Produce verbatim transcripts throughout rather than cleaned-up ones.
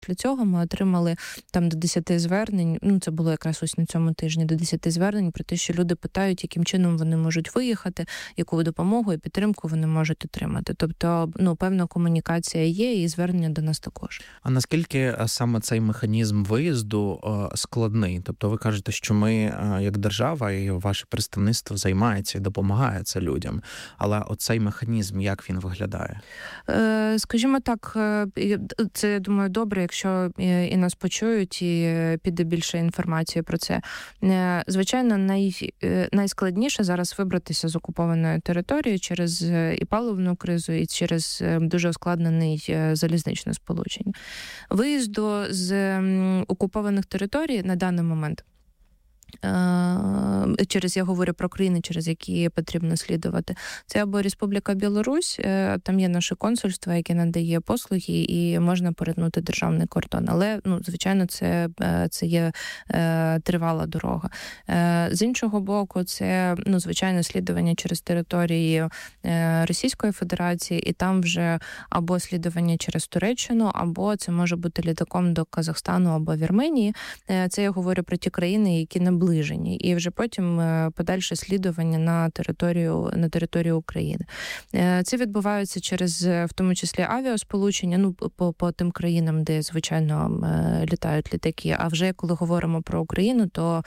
Після цього ми отримали там до десяти звернень, ну це було якраз ось на цьому тижні, до десяти звернень про те, що люди питають, яким чином вони можуть виїхати, яку допомогу і підтримку вони можуть отримати. Тобто, ну, певна комунікація є і звернення до нас також. А наскільки саме цей механізм виїзду складний? Тобто ви кажете, що ми, як держава і ваше представництво займається і допомагає це людям, але оцей механізм, як він виглядає? Скажімо так, це, я думаю, добре, якщо і нас почують, і піде більше інформації про це. Звичайно, най, найскладніше зараз вибратися з окупованої території через і паливну кризу, і через дуже ускладнений залізничне сполучення. Виїзду з окупованих територій на даний момент, через, я говорю про країни, через які потрібно слідувати. Це або Республіка Білорусь, там є наше консульство, яке надає послуги, і можна перетнути державний кордон. Але, ну, звичайно, це, це є е, тривала дорога. Е, з іншого боку, це, ну, звичайно, слідування через території е, Російської Федерації, і там вже або слідування через Туреччину, або це може бути літаком до Казахстану або Вірменії. Е, це я говорю про ті країни, які не наближені, і вже потім подальше слідування на територію, на територію України. Це відбувається через, в тому числі, авіасполучення, ну, по, по тим країнам, де, звичайно, літають літаки. А вже коли говоримо про Україну, то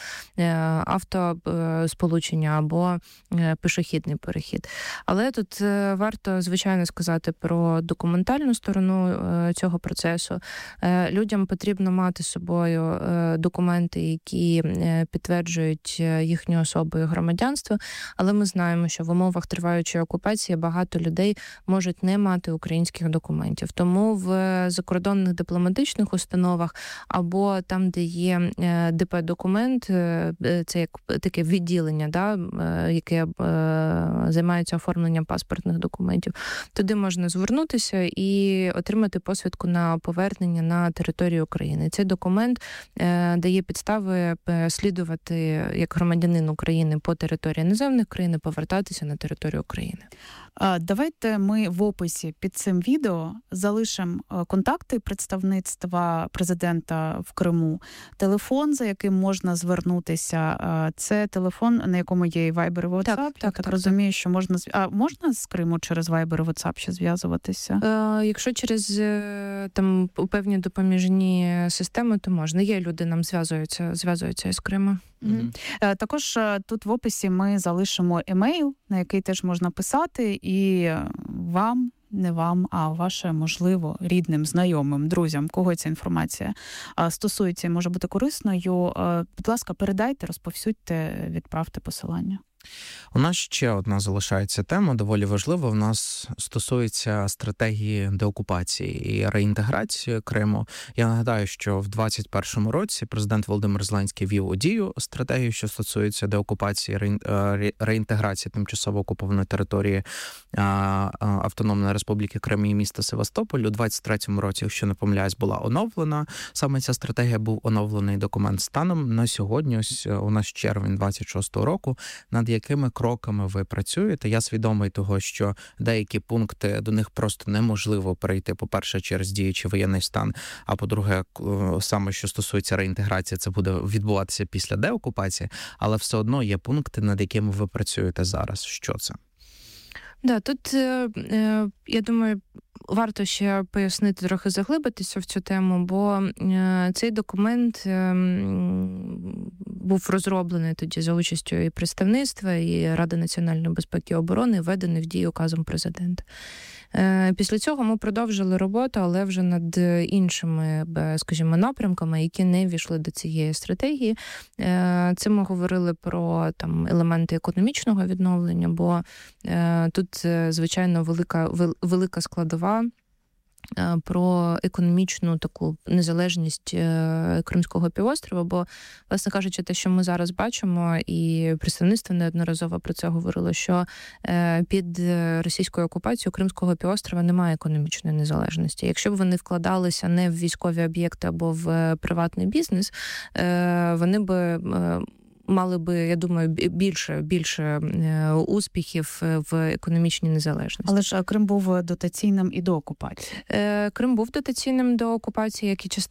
автосполучення або пішохідний перехід. Але тут варто, звичайно, сказати про документальну сторону цього процесу. Людям потрібно мати з собою документи, які підтверджують їхню особу і громадянство, але ми знаємо, що в умовах триваючої окупації багато людей можуть не мати українських документів. Тому в закордонних дипломатичних установах або там, де є ДП-документ, це як таке відділення, да, яке займається оформленням паспортних документів, туди можна звернутися і отримати посвідку на повернення на територію України. Цей документ дає підстави слідувати як громадянин України по території іноземних країн, повертатися на територію України. Давайте ми в описі під цим відео залишимо контакти представництва президента в Криму, телефон, за яким можна звернутися. Це телефон, на якому є і Viber, і WhatsApp. Так, так, так, так розумію, так. Що можна... А можна з Криму через Viber і WhatsApp ще зв'язуватися? Е, якщо через там певні допоміжні системи, то можна. Є люди, нам зв'язуються, зв'язуються із Криму. Mm-hmm. Також тут в описі ми залишимо емейл, на який теж можна писати, і вам, не вам, а ваше, можливо, рідним, знайомим, друзям, кого ця інформація стосується і може бути корисною, будь ласка, передайте, розповсюдьте, відправте посилання. У нас ще одна залишається тема, доволі важлива. У нас стосується стратегії деокупації і реінтеграції Криму. Я нагадаю, що в двадцять першому році президент Володимир Зеленський ввів у дію стратегію, що стосується деокупації, реінтеграції тимчасово окупованої території Автономної Республіки Крим і міста Севастополь. У двадцять третьому році, якщо не помиляюсь, була оновлена. Саме ця стратегія був оновлений документ. Станом на сьогодні, ось у нас червень двадцять шостого року, над якими кроками ви працюєте? Я свідомий того, що деякі пункти, до них просто неможливо перейти, по-перше, через діючий воєнний стан, а по-друге, саме що стосується реінтеграції, це буде відбуватися після деокупації, але все одно є пункти, над якими ви працюєте зараз. Що це? Да, тут, я думаю, варто ще пояснити, трохи заглибитися в цю тему, бо цей документ був розроблений тоді за участю і представництва, і Ради національної безпеки і оборони, введений в дію указом президента. Після цього ми продовжили роботу, але вже над іншими, скажімо, напрямками, які не ввійшли до цієї стратегії. Це ми говорили про там елементи економічного відновлення, бо тут, звичайно, велика, велика складова про економічну таку незалежність Кримського півострова, бо, власне кажучи, те, що ми зараз бачимо, і представництво неодноразово про це говорило, що під російською окупацією Кримського півострова немає економічної незалежності. Якщо б вони вкладалися не в військові об'єкти або в приватний бізнес, вони би мали би, я думаю, більше, більше успіхів в економічній незалежності. Але ж Крим був дотаційним і до окупації. Крим був дотаційним до окупації, як і частина